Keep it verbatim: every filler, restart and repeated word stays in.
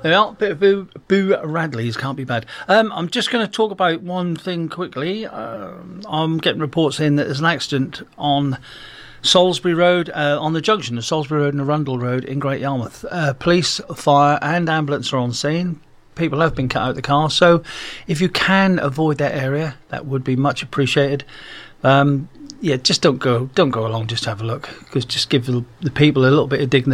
Yeah, bit of Boo, Boo Radley's can't be bad. Um, I'm just going to talk about one thing quickly. Uh, I'm getting reports in that there's an accident on Salisbury Road, uh, on the junction of Salisbury Road and Arundel Road in Great Yarmouth. Uh, police, fire and ambulance are on scene. People have been cut out of the car, so if you can avoid that area, that would be much appreciated. Um, yeah, just don't go, don't go along. Just have a look, because just give the, the people a little bit of dignity.